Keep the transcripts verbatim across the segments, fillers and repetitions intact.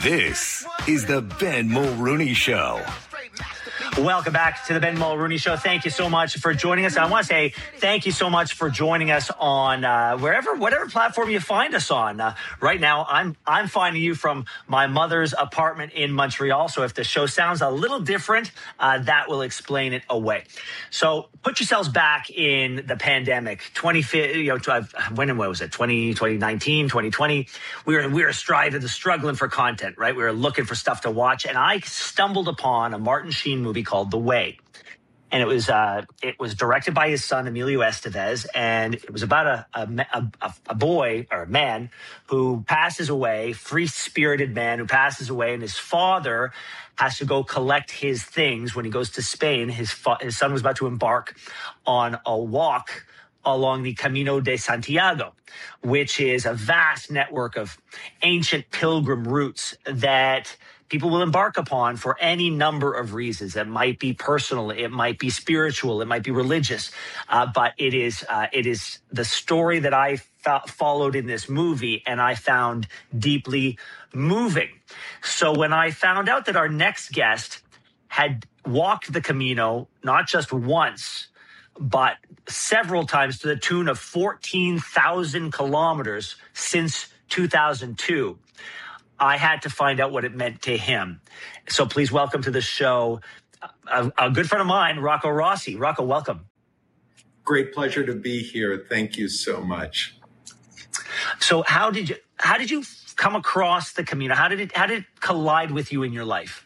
This is the Ben Mulrooney Show. Welcome back to the Ben Mulrooney Show. Thank you so much for joining us. I want to say thank you so much for joining us on uh, wherever, whatever platform you find us on. Uh, right now, I'm I'm finding you from my mother's apartment in Montreal. So if the show sounds a little different, uh, that will explain it away. So put yourselves back in the pandemic. twenty, you know, when was it? twenty, twenty nineteen, twenty twenty. We were we were striving, struggling for content, right? We were looking for stuff to watch, and I stumbled upon a Martin Sheen movie called The Way. And it was uh, it was directed by his son, Emilio Estevez. And it was about a, a, a, a boy or a man who passes away, free-spirited man who passes away. And his father has to go collect his things when he goes to Spain. His, fa- his son was about to embark on a walk along the Camino de Santiago, which is a vast network of ancient pilgrim routes that people will embark upon for any number of reasons. It might be personal, it might be spiritual, it might be religious, uh, but it is uh, it is the story that I fo- followed in this movie, and I found deeply moving. So when I found out that our next guest had walked the Camino not just once, but several times to the tune of fourteen thousand kilometers since two thousand two, I had to find out what it meant to him. So please welcome to the show a, a good friend of mine, Rocco Rossi. Rocco, welcome. Great pleasure to be here. Thank you so much. So how did you how did you come across the Camino? How did it how did it collide with you in your life?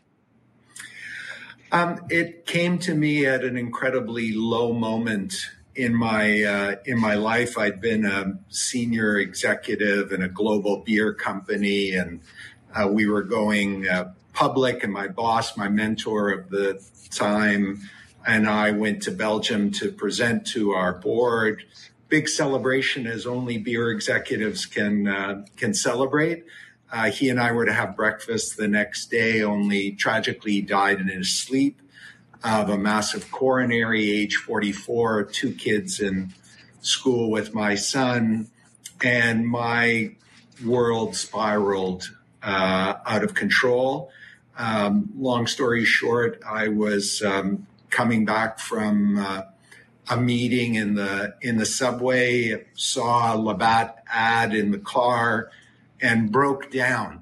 Um, it came to me at an incredibly low moment in my uh, in my life. I'd been a senior executive in a global beer company, and uh, we were going uh, public. And my boss, my mentor of the time, and I went to Belgium to present to our board. Big celebration, as only beer executives can uh, can celebrate. Uh, he and I were to have breakfast the next day, only tragically he died in his sleep of a massive coronary, age forty-four, two kids in school with my son, and my world spiraled uh, out of control. Um, long story short, I was um, coming back from uh, a meeting in the in the subway, saw a Labatt ad in the car, and broke down.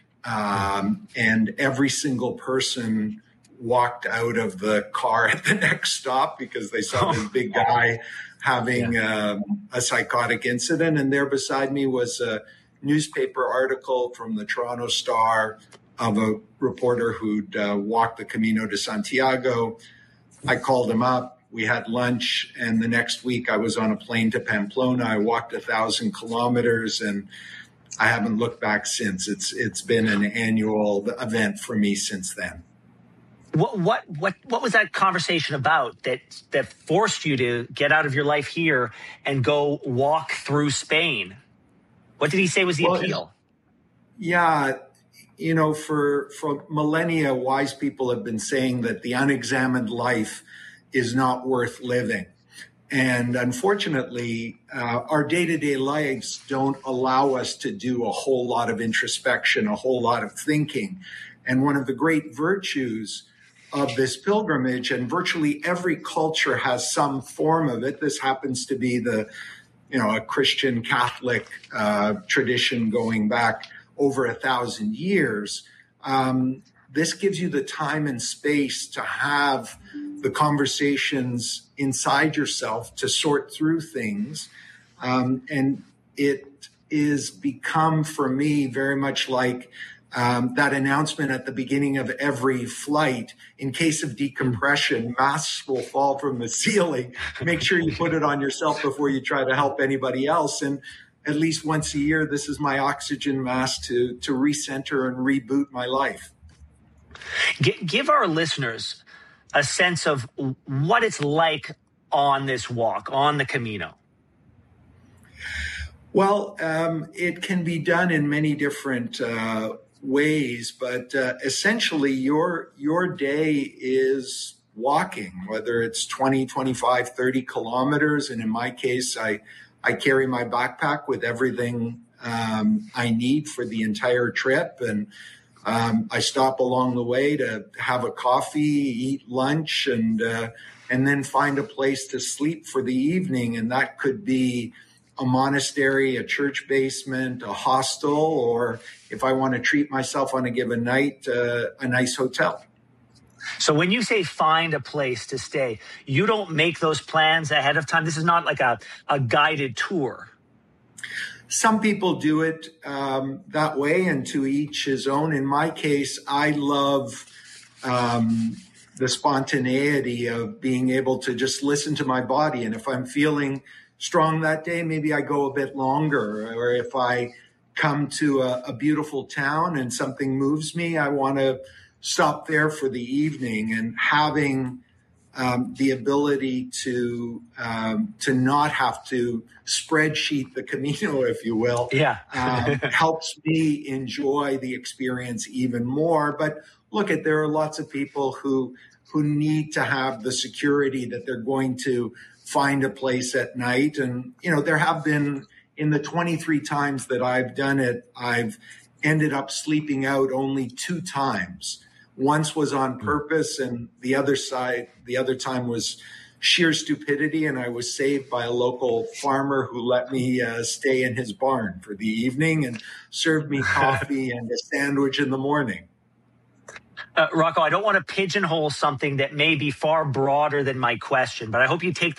Um, and every single person walked out of the car at the next stop because they saw this big guy having yeah. um, a psychotic incident. And there beside me was a newspaper article from the Toronto Star of a reporter who'd uh, walked the Camino de Santiago. I called him up. We had lunch. And the next week I was on a plane to Pamplona. I walked a thousand kilometers, and I haven't looked back since. It's it's been an annual event for me since then. What what what what was that conversation about that that forced you to get out of your life here and go walk through Spain? What did he say was the well, appeal? Yeah, you know, for for millennia, wise people have been saying that the unexamined life is not worth living. And unfortunately, uh, our day-to-day lives don't allow us to do a whole lot of introspection, a whole lot of thinking. And one of the great virtues of this pilgrimage, and virtually every culture has some form of it. This happens to be the, you know, a Christian Catholic uh, tradition going back over a thousand years. Um, this gives you the time and space to have the conversations inside yourself, to sort through things. Um, and it is become for me very much like um, that announcement at the beginning of every flight. In case of decompression, masks will fall from the ceiling. Make sure you put it on yourself before you try to help anybody else. And at least once a year, this is my oxygen mask to, to recenter and reboot my life. Give our listeners a sense of what it's like on this walk, on the Camino. Well, um, it can be done in many different uh, ways, but uh, essentially your your day is walking, whether it's twenty, twenty-five, thirty kilometers. And in my case, I, I carry my backpack with everything um, I need for the entire trip. And Um, I stop along the way to have a coffee, eat lunch, and uh, and then find a place to sleep for the evening. And that could be a monastery, a church basement, a hostel, or if I want to treat myself on a given night, uh, a nice hotel. So when you say find a place to stay, you don't make those plans ahead of time. This is not like a, a guided tour. Some people do it um, that way, and to each his own. In my case, I love um, the spontaneity of being able to just listen to my body. And if I'm feeling strong that day, maybe I go a bit longer. Or if I come to a, a beautiful town and something moves me, I want to stop there for the evening. And having um, the ability to um, to not have to spreadsheet the Camino, if you will, yeah, um, helps me enjoy the experience even more. But look, at there are lots of people who who need to have the security that they're going to find a place at night. And, you know, there have been, in the twenty-three times that I've done it, I've ended up sleeping out only two times. Once was on purpose, and the other side, the other time was sheer stupidity. And I was saved by a local farmer who let me uh, stay in his barn for the evening and served me coffee and a sandwich in the morning. Uh, Rocco, I don't want to pigeonhole something that may be far broader than my question, but I hope you take the